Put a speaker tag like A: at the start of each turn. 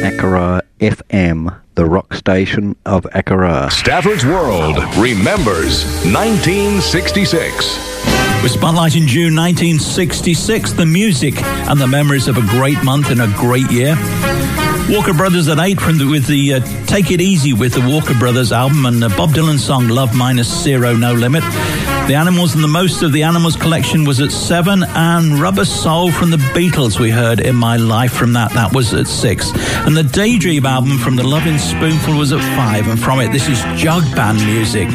A: Akara FM, the rock station of Akara.
B: Stafford's World remembers 1966.
C: With Spotlight in June 1966, the music and the memories of a great month and a great year. Walker Brothers at 8 with the Take It Easy with the Walker Brothers album, and Bob Dylan's song Love Minus Zero No Limit. The Animals and the Most of the Animals collection was at 7, and Rubber Soul from the Beatles we heard In My Life from that was at 6. And the Daydream album from the Lovin' Spoonful was at 5, and from it this is jug band music.